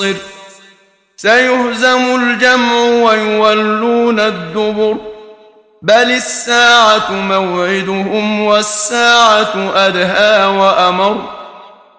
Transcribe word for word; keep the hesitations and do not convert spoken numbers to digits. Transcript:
سيهزم الجمع ويولون الدبر بل الساعة موعدهم والساعة أدهى وأمر